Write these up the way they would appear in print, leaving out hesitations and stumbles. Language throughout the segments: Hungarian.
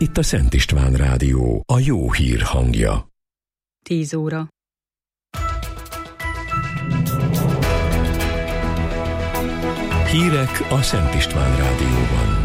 Itt a Szent István Rádió, a jó hír hangja. 10 óra. Hírek a Szent István Rádióban.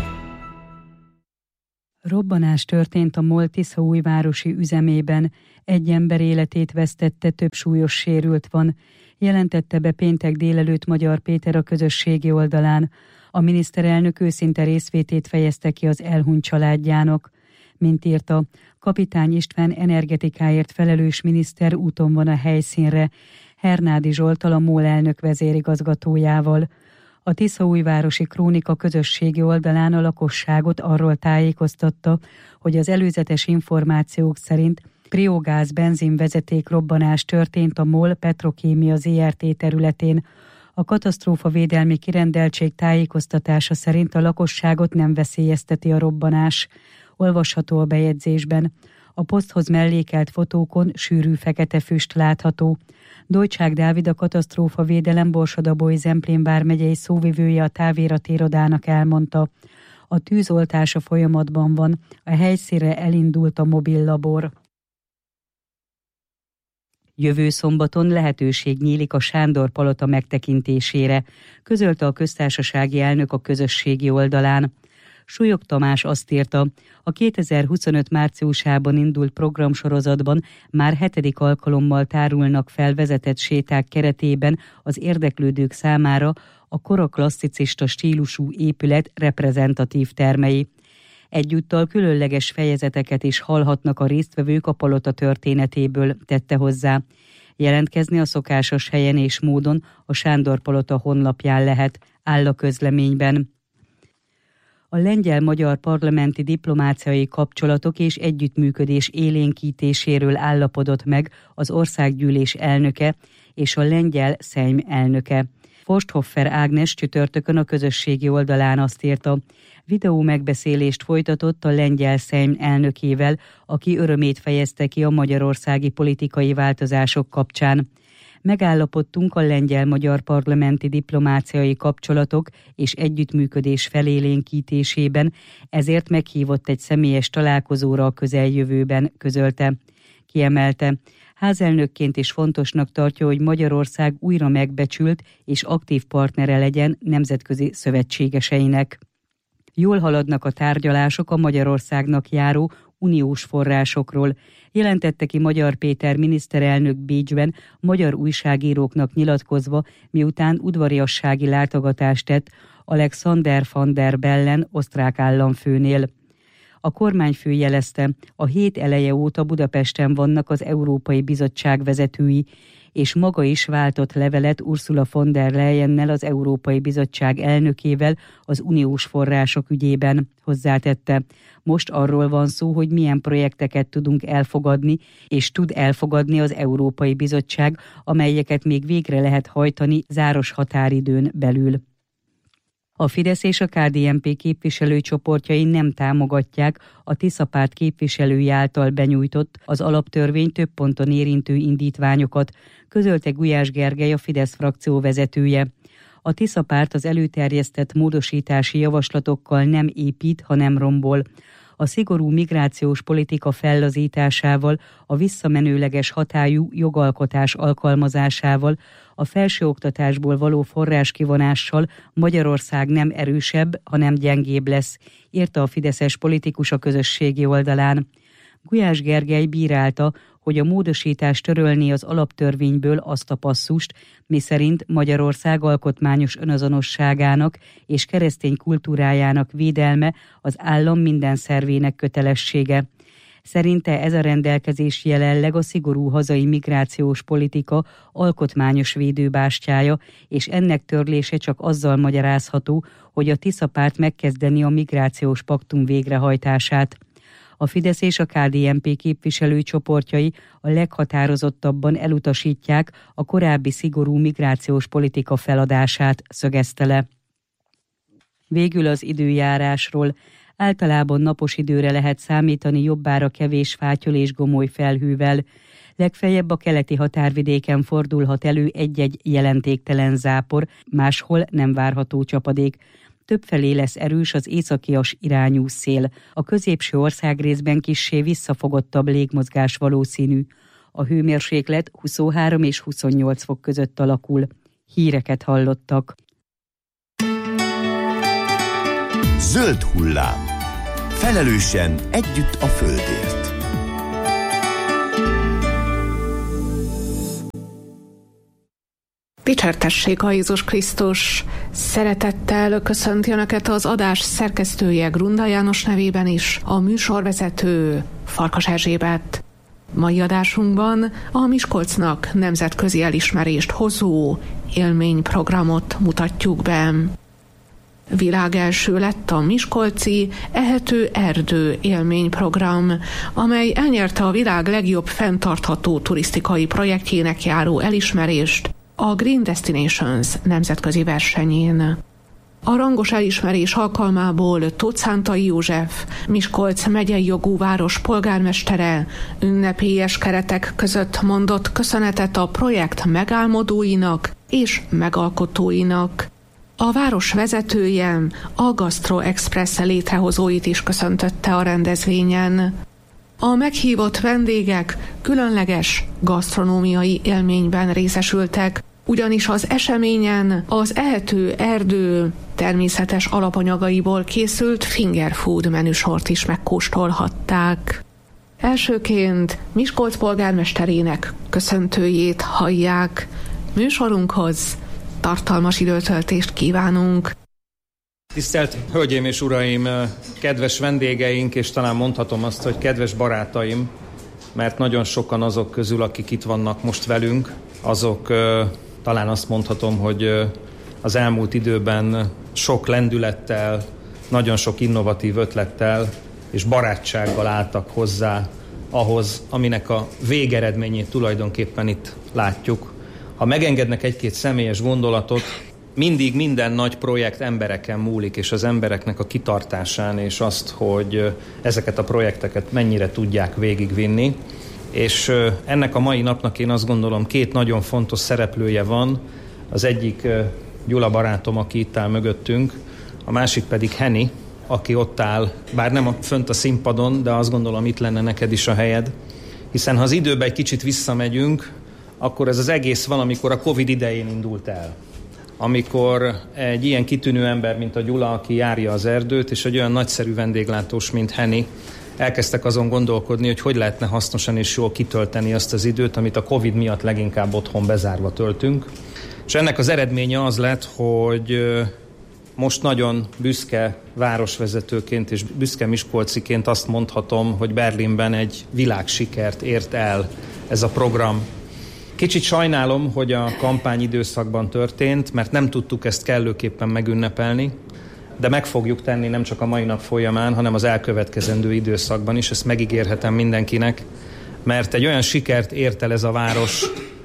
Robbanás történt a MOL tiszaújvárosi üzemében. Egy ember életét vesztette, több súlyos sérült van, jelentette be péntek délelőtt Magyar Péter a közösségi oldalán. A miniszterelnök őszinte részvétét fejezte ki az elhunyt családjának. Mint írta, Kapitány István energetikáért felelős miniszter úton van a helyszínre, Hernádi Zsolttal, a MOL elnök vezérigazgatójával. A Tiszaújvárosi Krónika közösségi oldalán a lakosságot arról tájékoztatta, hogy az előzetes információk szerint priogáz benzinvezeték robbanás történt a MOL Petrokémia Zrt. Területén. A katasztrófavédelmi kirendeltség tájékoztatása szerint a lakosságot nem veszélyezteti a robbanás. Olvasható a bejegyzésben. A poszthoz mellékelt fotókon sűrű fekete füst látható. Dojcsák Dávid, a katasztrófavédelem Borsod-Abaúj-Zemplén vármegyei szóvivője a táviratirodának elmondta. A tűzoltása folyamatban van, a helyszínre elindult a mobil labor. Jövő szombaton lehetőség nyílik a Sándor-palota megtekintésére, közölte a köztársasági elnök a közösségi oldalán. Súlyog Tamás azt írta, a 2025 márciusában indult programsorozatban már 7. alkalommal tárulnak fel vezetett séták keretében az érdeklődők számára a kora klasszicista stílusú épület reprezentatív termei. Egyúttal különleges fejezeteket is hallhatnak a résztvevők a palota történetéből, tette hozzá. Jelentkezni a szokásos helyen és módon a Sándor-palota honlapján lehet, áll a közleményben. A lengyel-magyar parlamenti diplomáciai kapcsolatok és együttműködés élénkítéséről állapodott meg az országgyűlés elnöke és a lengyel Szejm elnöke. Forsthoffer Ágnes csütörtökön a közösségi oldalán azt írta, videó megbeszélést folytatott a lengyel Szejm elnökével, aki örömét fejezte ki a magyarországi politikai változások kapcsán. Megállapodtunk a lengyel-magyar parlamenti diplomáciai kapcsolatok és együttműködés felélénkítésében, ezért meghívott egy személyes találkozóra a közeljövőben, közölte. Kiemelte, házelnökként is fontosnak tartja, hogy Magyarország újra megbecsült és aktív partnere legyen nemzetközi szövetségeseinek. Jól haladnak a tárgyalások a Magyarországnak járó uniós forrásokról, jelentette ki Magyar Péter miniszterelnök Bécsben magyar újságíróknak nyilatkozva, miután udvariassági látogatást tett Alexander van der Bellen osztrák államfőnél. A kormányfő jelezte, a hét eleje óta Budapesten vannak az Európai Bizottság vezetői, és maga is váltott levelet Ursula von der Leyennel, az Európai Bizottság elnökével az uniós források ügyében, hozzátette. Most arról van szó, hogy milyen projekteket tudunk elfogadni, és tud elfogadni az Európai Bizottság, amelyeket még végre lehet hajtani záros határidőn belül. A Fidesz és a KDNP képviselőcsoportjai nem támogatják a Tisza párt képviselői által benyújtott, az alaptörvény több ponton érintő indítványokat, közölte Gulyás Gergely, a Fidesz frakció vezetője. A Tisza párt az előterjesztett módosítási javaslatokkal nem épít, hanem rombol. A szigorú migrációs politika fellazításával, a visszamenőleges hatályú jogalkotás alkalmazásával, a felsőoktatásból való forráskivonással Magyarország nem erősebb, hanem gyengébb lesz, írta a fideszes politikus a közösségi oldalán. Gulyás Gergely bírálta, hogy a módosítás törölné az alaptörvényből azt a passzust, miszerint Magyarország alkotmányos önazonosságának és keresztény kultúrájának védelme az állam minden szervének kötelessége. Szerinte ez a rendelkezés jelenleg a szigorú hazai migrációs politika alkotmányos védőbástyája, és ennek törlése csak azzal magyarázható, hogy a Tisza párt megkezdeni a migrációs paktum végrehajtását. A Fidesz és a KDNP képviselőcsoportjai a leghatározottabban elutasítják a korábbi szigorú migrációs politika feladását, szögezte le. Végül az időjárásról. Általában napos időre lehet számítani, jobbára kevés fátyol és gomoly felhővel. Legfeljebb a keleti határvidéken fordulhat elő egy-egy jelentéktelen zápor, máshol nem várható csapadék. Többfelé lesz erős az északias irányú szél. A középső országrészben kissé visszafogottabb légmozgás valószínű. A hőmérséklet 23 és 28 fok között alakul. Híreket hallottak. Zöld hullám. Felelősen együtt a földért. Dicsértessék a Jézus Krisztus! Szeretettel köszönti Önöket az adás szerkesztője Grunda János nevében is, a műsorvezető Farkas Erzsébet. Mai adásunkban a Miskolcnak nemzetközi elismerést hozó élményprogramot mutatjuk be. Világelső lett a miskolci Ehető erdő élményprogram, amely elnyerte a világ legjobb fenntartható turisztikai projektjének járó elismerést a Green Destinations nemzetközi versenyén. A rangos elismerés alkalmából Tóth Szántai József, Miskolc megyei jogú város polgármestere ünnepélyes keretek között mondott köszönetet a projekt megálmodóinak és megalkotóinak. A város vezetője a Gastro Express létrehozóit is köszöntötte a rendezvényen. A meghívott vendégek különleges gasztronómiai élményben részesültek, ugyanis az eseményen az Ehető erdő természetes alapanyagaiból készült finger food menüsort is megkóstolhatták. Elsőként Miskolc polgármesterének köszöntőjét hallják. Műsorunkhoz tartalmas időtöltést kívánunk! Tisztelt Hölgyeim és Uraim, kedves vendégeink, és talán mondhatom azt, hogy kedves barátaim, mert nagyon sokan azok közül, akik itt vannak most velünk, azok talán azt mondhatom, hogy az elmúlt időben sok lendülettel, nagyon sok innovatív ötlettel és barátsággal álltak hozzá ahhoz, aminek a végeredményét tulajdonképpen itt látjuk. Ha megengednek egy-két személyes gondolatot, mindig minden nagy projekt embereken múlik, és az embereknek a kitartásán, és azt, hogy ezeket a projekteket mennyire tudják végigvinni. És ennek a mai napnak én azt gondolom 2 nagyon fontos szereplője van. Az egyik Gyula barátom, aki itt áll mögöttünk, a másik pedig Henny, aki ott áll, bár nem fönt a színpadon, de azt gondolom itt lenne neked is a helyed. Hiszen ha az időbe egy kicsit visszamegyünk, akkor ez az egész valamikor a Covid idején indult el. Amikor egy ilyen kitűnő ember, mint a Gyula, aki járja az erdőt, és egy olyan nagyszerű vendéglátós, mint Henny, elkezdtek azon gondolkodni, hogy lehetne hasznosan és jól kitölteni azt az időt, amit a Covid miatt leginkább otthon bezárva töltünk. És ennek az eredménye az lett, hogy most nagyon büszke városvezetőként és büszke miskolciként azt mondhatom, hogy Berlinben egy világsikert ért el ez a program. Kicsit sajnálom, hogy a kampányidőszakban történt, mert nem tudtuk ezt kellőképpen megünnepelni, de meg fogjuk tenni nem csak a mai nap folyamán, hanem az elkövetkezendő időszakban is, ezt megígérhetem mindenkinek, mert egy olyan sikert ért el ez a város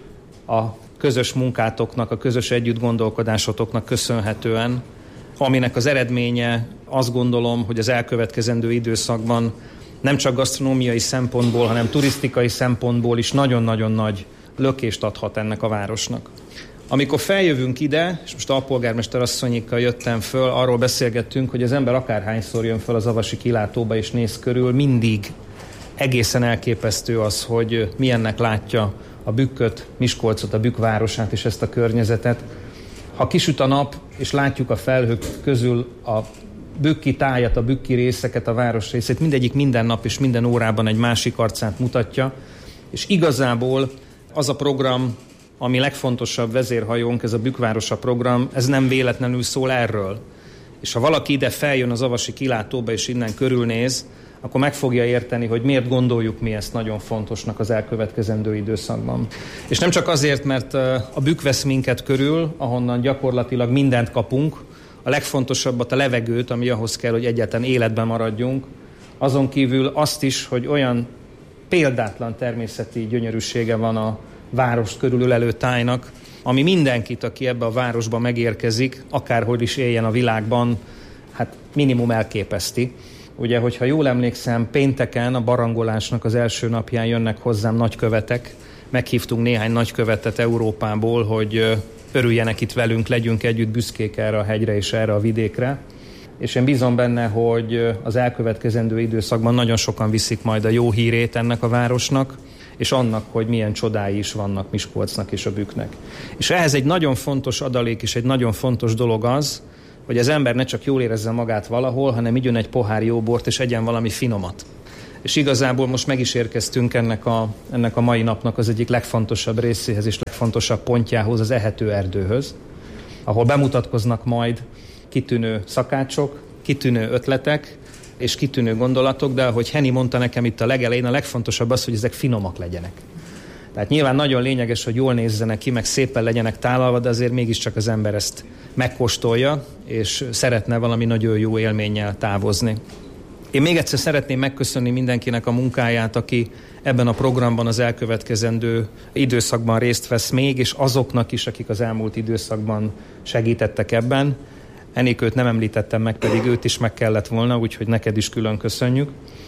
a közös munkátoknak, a közös együttgondolkodásotoknak köszönhetően, aminek az eredménye azt gondolom, hogy az elkövetkezendő időszakban nem csak gasztronómiai szempontból, hanem turisztikai szempontból is nagyon-nagyon nagy lökést adhat ennek a városnak. Amikor feljövünk ide, és most alpolgármester asszonyikkal jöttem föl, arról beszélgettünk, hogy az ember akárhányszor jön föl az avasi kilátóba és néz körül, mindig egészen elképesztő az, hogy milyennek látja a Bükköt, Miskolcot, a Bükk városát és ezt a környezetet. Ha kisüt a nap, és látjuk a felhők közül a bükki tájat, a bükki részeket, a városrészét, mindegyik minden nap és minden órában egy másik arcát mutatja, és igazából az a program, ami legfontosabb vezérhajónk, ez a Bükkvárosa program, ez nem véletlenül szól erről. És ha valaki ide feljön az avasi kilátóba és innen körülnéz, akkor meg fogja érteni, hogy miért gondoljuk mi ezt nagyon fontosnak az elkövetkezendő időszakban. És nem csak azért, mert a Bükk vesz minket körül, ahonnan gyakorlatilag mindent kapunk, a legfontosabbat, a levegőt, ami ahhoz kell, hogy egyáltalán életben maradjunk, azon kívül azt is, hogy olyan példátlan természeti gyönyörűsége van a várost körülölelő tájnak, ami mindenkit, aki ebbe a városba megérkezik, akárhol is éljen a világban, hát minimum elképeszti. Ugye, hogyha jól emlékszem, pénteken a barangolásnak az első napján jönnek hozzám nagykövetek. Meghívtunk néhány nagykövetet Európából, hogy örüljenek itt velünk, legyünk együtt büszkék erre a hegyre és erre a vidékre. És én bízom benne, hogy az elkövetkezendő időszakban nagyon sokan viszik majd a jó hírét ennek a városnak, és annak, hogy milyen csodái is vannak Miskolcnak és a Bükknek. És ehhez egy nagyon fontos adalék és egy nagyon fontos dolog az, hogy az ember ne csak jól érezze magát valahol, hanem igyon egy pohár jó bort, és egyen valami finomat. És igazából most meg is érkeztünk ennek a mai napnak az egyik legfontosabb részéhez és legfontosabb pontjához, az ehető erdőhöz, ahol bemutatkoznak majd kitűnő szakácsok, kitűnő ötletek és kitűnő gondolatok, de ahogy Henny mondta nekem itt a legelején, a legfontosabb az, hogy ezek finomak legyenek. Tehát nyilván nagyon lényeges, hogy jól nézzenek ki, meg szépen legyenek tálalva, de azért mégiscsak az ember ezt megkóstolja, és szeretne valami nagyon jó élménnyel távozni. Én még egyszer szeretném megköszönni mindenkinek a munkáját, aki ebben a programban az elkövetkezendő időszakban részt vesz még, és azoknak is, akik az elmúlt időszakban segítettek ebben. Enikőt nem említettem meg, pedig őt is meg kellett volna, úgyhogy neked is külön köszönjük.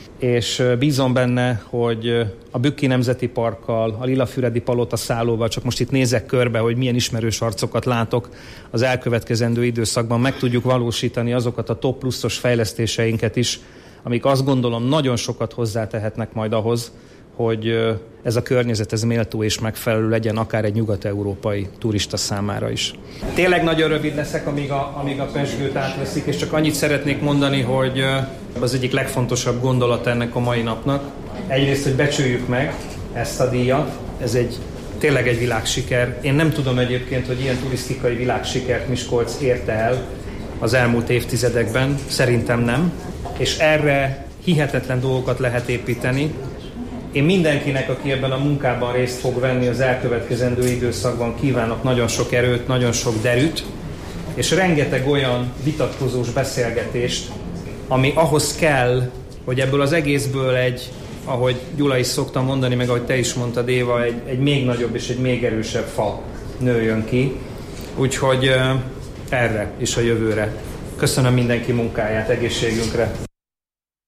És bízom benne, hogy a Bükki Nemzeti Parkkal, a Lilafüredi Palota szállóval, csak most itt nézek körbe, hogy milyen ismerős arcokat látok, az elkövetkezendő időszakban meg tudjuk valósítani azokat a top pluszos fejlesztéseinket is, amik azt gondolom nagyon sokat hozzátehetnek majd ahhoz, hogy ez a környezet ez méltó és megfelelő legyen akár egy nyugat-európai turista számára is. Tényleg nagyon rövid leszek, amíg a pezsgőt átveszik, és csak annyit szeretnék mondani, hogy az egyik legfontosabb gondolat ennek a mai napnak. Egyrészt, hogy becsüljük meg ezt a díjat, ez tényleg egy világsiker. Én nem tudom egyébként, hogy ilyen turisztikai világsikert Miskolc érte el az elmúlt évtizedekben, szerintem nem, és erre hihetetlen dolgokat lehet építeni. Én mindenkinek, aki ebben a munkában részt fog venni az elkövetkezendő időszakban, kívánok nagyon sok erőt, nagyon sok derűt, és rengeteg olyan vitatkozós beszélgetést, ami ahhoz kell, hogy ebből az egészből ahogy Gyula is szokta mondani, meg ahogy te is mondtad, Éva, egy még nagyobb és egy még erősebb fa nőjön ki. Úgyhogy erre és a jövőre. Köszönöm mindenki munkáját, egészségünkre!